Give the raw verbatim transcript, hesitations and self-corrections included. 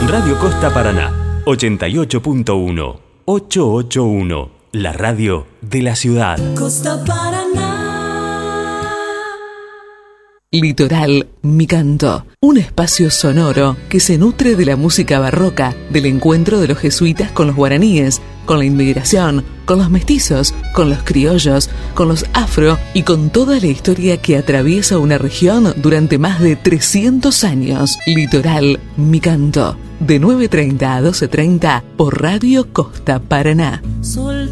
Radio Costa Paraná, ochenta y ocho punto uno, ochocientos ochenta y uno, la radio de la ciudad. Costa Paraná. Litoral, mi canto, un espacio sonoro que se nutre de la música barroca, del encuentro de los jesuitas con los guaraníes, con la inmigración, con los mestizos, con los criollos, con los afro y con toda la historia que atraviesa una región durante más de trescientos años. Litoral, mi canto, de nueve treinta a doce treinta por Radio Costa Paraná. Sol